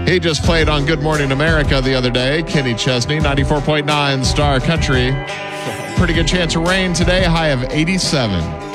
He just played on Good Morning America the other day. Kenny Chesney, 94.9 Star Country. Pretty good chance of rain today, high of 87.